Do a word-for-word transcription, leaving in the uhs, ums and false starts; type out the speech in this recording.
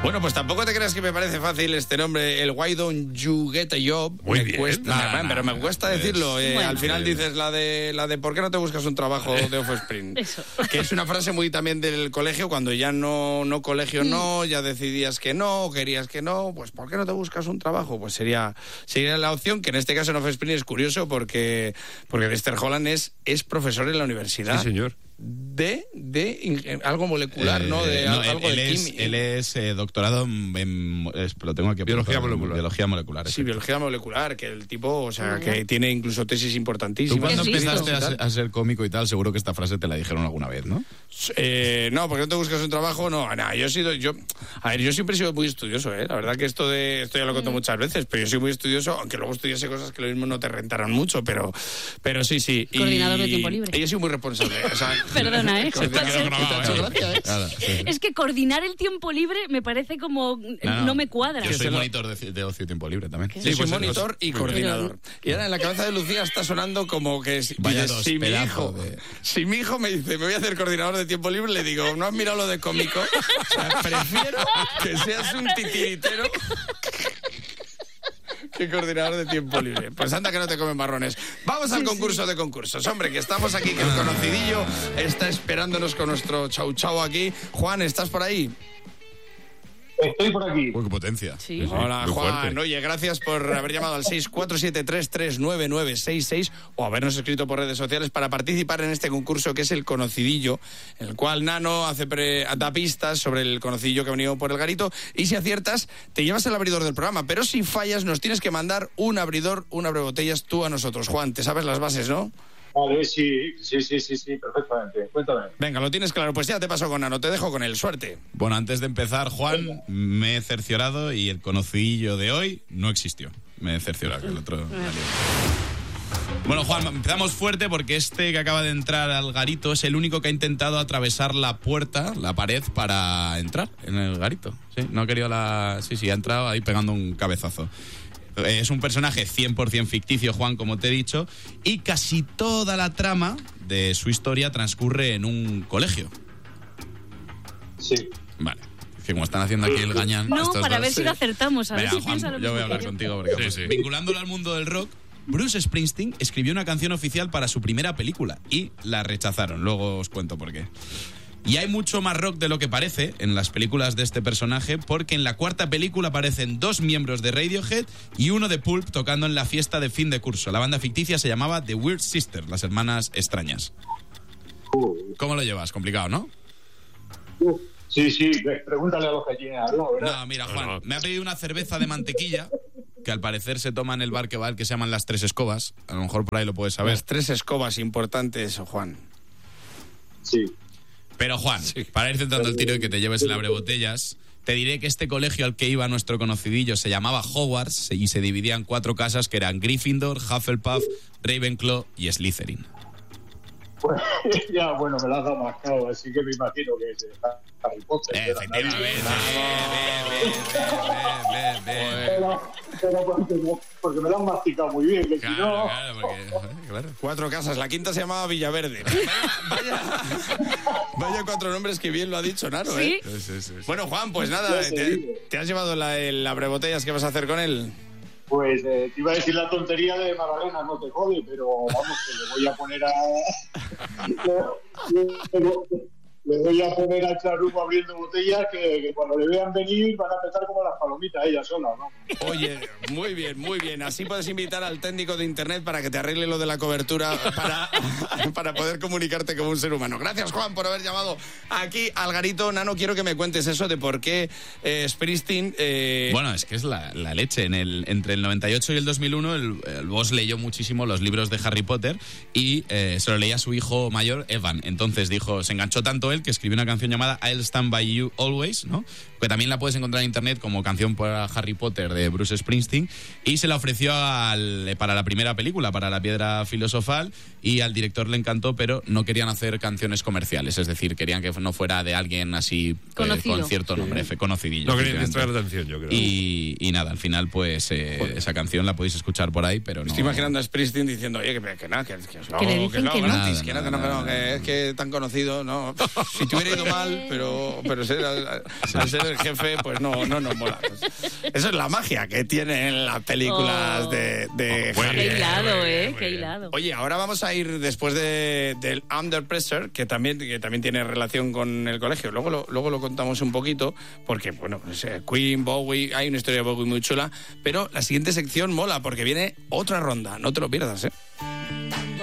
Bueno, pues tampoco te creas que me parece fácil este nombre, el Why Don't You Get a Job. Muy me bien. cuesta, Nah, nah, nah, pero me nah, cuesta es, decirlo. Eh, bueno. al final dices la de la de ¿por qué no te buscas un trabajo de Offspring? Eso. Que es una frase muy también del colegio, cuando ya no, no colegio no, ya decidías que no, querías que no, pues ¿por qué no te buscas un trabajo? Pues sería, sería la opción, que en este caso en Offspring es curioso porque, porque Lester Holland es, es profesor en la universidad. Sí, señor. De, de ingen- algo molecular, Eh, ¿no? De no, al- algo él, de él es, química. él es eh, doctorado en, en- es- lo tengo aquí apuntado, Biología en molecular. biología molecular. Sí, exacto. biología molecular, que el tipo, o sea, Ah, que ya. tiene incluso tesis Tú importantísimas. cuando ¿Qué es empezaste a esto? ser, a ser cómico y tal, seguro que esta frase te la dijeron alguna vez, ¿no? Eh, no, porque no te buscas un trabajo, no, nada, yo he sido, yo, a ver, yo siempre he sido muy estudioso, ¿eh? La verdad que esto de, esto ya lo conto muchas veces, pero yo soy muy estudioso, aunque luego estudiase cosas que lo mismo no te rentaran mucho, pero, pero sí, sí. Y- Coordinador de tiempo libre. Y yo soy muy responsable, o sea... Perdona, ¿eh? Coordinador- Va a ser- Te ha hecho gracia, ¿eh? Claro, sí, sí. Es que coordinar el tiempo libre me parece como... No, No, no. me cuadra. Yo soy se lo- monitor de, de ocio y tiempo libre también. Yo Sí, soy pues, monitor pues, y muy bien. coordinador. Y ahora en la cabeza de Lucía está sonando como que si, Vaya dice, dos si mi pedazos hijo, de- si mi hijo me dice me voy a hacer coordinador de tiempo libre, le digo, ¿no has mirado lo de cómico? O sea, prefiero que seas un titiritero que coordinador de tiempo libre. Pues anda que no te comen marrones. Vamos al concurso de concursos. Hombre, que estamos aquí, que el conocidillo está esperándonos con nuestro chau chau aquí. Juan, ¿estás por ahí? Estoy por aquí. Uy, qué potencia. Sí. Sí, Hola, muy Juan. fuerte. Oye, gracias por haber llamado al seis cuatro siete tres tres nueve nueve seis seis o habernos escrito por redes sociales para participar en este concurso que es el Conocidillo, en el cual Nano hace pre- da pistas sobre el conocidillo que ha venido por el garito, y si aciertas te llevas el abridor del programa, pero si fallas nos tienes que mandar un abridor, un abrebotellas tú a nosotros. Juan, te sabes las bases, ¿no? Vale, sí, sí, sí, sí, sí, perfectamente. Cuéntame. Venga, lo tienes claro. Pues ya te paso con Nano, te dejo con él. Suerte. Bueno, antes de empezar, Juan, me he cerciorado y el conocidillo de hoy no existió. Me he cerciorado que el otro... Bueno, Juan, empezamos fuerte porque este que acaba de entrar al garito es el único que ha intentado atravesar la puerta, la pared, para entrar en el garito. Sí, no ha querido la... Sí, sí, ha entrado ahí pegando un cabezazo. Es un personaje cien por ciento ficticio, Juan, como te he dicho, y casi toda la trama de su historia transcurre en un colegio. Sí. Vale. Es que como están haciendo aquí el gañán... No, estos para dos, ver si sí. lo acertamos. A ver Venga, si Juan, piensa lo yo voy a mismo hablar que yo. contigo porque Sí, pues, sí. vinculándolo al mundo del rock, Bruce Springsteen escribió una canción oficial para su primera película y la rechazaron. Luego os cuento por qué. Y hay mucho más rock de lo que parece en las películas de este personaje, porque en la cuarta película aparecen dos miembros de Radiohead y uno de Pulp tocando en la fiesta de fin de curso. La banda ficticia se llamaba The Weird Sisters, las hermanas extrañas. ¿Cómo lo llevas? Complicado, ¿no? Uf, sí, sí, ve, pregúntale a los gallineros, ¿no? ¿verdad? No, mira, No, Juan, no. me ha pedido una cerveza de mantequilla que al parecer se toma en el bar que va, el que se llaman Las Tres Escobas. A lo mejor por ahí lo puedes saber. Las tres escobas importantes, Juan. Sí. Pero Juan, para ir centrando el tiro y que te lleves el abrebotellas, te diré que este colegio al que iba nuestro conocidillo se llamaba Hogwarts y se dividía en cuatro casas que eran Gryffindor, Hufflepuff, Ravenclaw y Slytherin. Pues, ya, bueno, me la has dado mascado, así que me imagino que es Harry Potter. Eh, ¿verdad? efectivamente. Bien, bien, bien, bien, bien, bien. Pero, pero porque, porque me lo han masticado muy bien, que si Claro, no... claro, porque, joder, claro. Cuatro casas, la quinta se llamaba Villaverde. Vaya, vaya, vaya cuatro nombres que bien lo ha dicho Naro, ¿eh? Sí. Sí, sí, sí. Bueno, Juan, pues nada, te, te has llevado la, el abrebotellas, ¿qué vas a hacer con él? Pues eh, te iba a decir la tontería de Magdalena, no te jode, pero vamos, que le voy a poner a... le, le- le voy a poner a Charuco abriendo botellas que, que cuando le vean venir van a empezar como las palomitas ellas solas, ¿no? Oye, muy bien, muy bien. Así puedes invitar al técnico de internet para que te arregle lo de la cobertura para, para poder comunicarte como un ser humano. Gracias, Juan, por haber llamado aquí al garito. Nano, quiero que me cuentes eso de por qué eh, Springsteen... eh, Bueno, es que es la, la leche. En el, entre el noventa y ocho y el dos mil uno, el, el boss leyó muchísimo los libros de Harry Potter y eh, se lo leía a su hijo mayor, Evan. Entonces dijo, se enganchó tanto él que escribió una canción llamada I'll Stand By You Always, ¿no? Que también la puedes encontrar en internet como canción para Harry Potter de Bruce Springsteen, y se la ofreció al, para la primera película, para La Piedra Filosofal, y al director le encantó, pero no querían hacer canciones comerciales, es decir, querían que no fuera de alguien así eh, Conocido. con cierto nombre, fe- conocidillo. No querían efectivamente. distraer la atención, yo creo. Y, y nada, al final, pues eh, esa canción la podéis escuchar por ahí, pero no. Estoy imaginando a Springsteen diciendo, oye, que, que nada, que, que, os lo Que le hago, dicen lo hago que no. gratis, Nada, que no, que no, nada, que no, nada. que es que tan conocido, no. si te hubiera ido mal, pero, pero ser, al, al ser el jefe, pues no, no nos mola. Eso es la magia que tienen las películas Oh. de, de Muy Harry. Qué bien, hilado, muy bien, ¿eh? muy Qué bien. hilado. Oye, ahora vamos a ir después de, del Under Pressure, que también, que también tiene relación con el colegio. Luego lo, luego lo contamos un poquito, porque, bueno, pues, eh, Queen, Bowie, hay una historia de Bowie muy chula, pero la siguiente sección mola, porque viene otra ronda, no te lo pierdas, ¿eh?